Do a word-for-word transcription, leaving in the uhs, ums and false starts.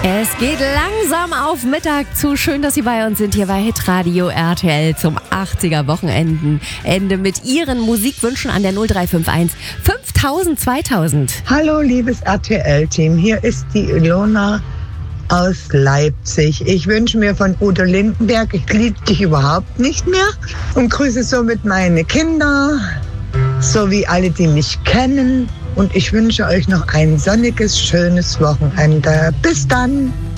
Es geht langsam auf Mittag zu. Schön, dass Sie bei uns sind hier bei Hitradio R T L zum achtziger-Wochenende Ende mit Ihren Musikwünschen an der null drei fünf eins fünftausend zweitausend. Hallo liebes R T L-Team, hier ist die Ilona aus Leipzig. Ich wünsche mir von Udo Lindenberg, ich liebe dich überhaupt nicht mehr, und grüße somit meine Kinder sowie alle, die mich kennen. Und ich wünsche euch noch ein sonniges, schönes Wochenende. Bis dann!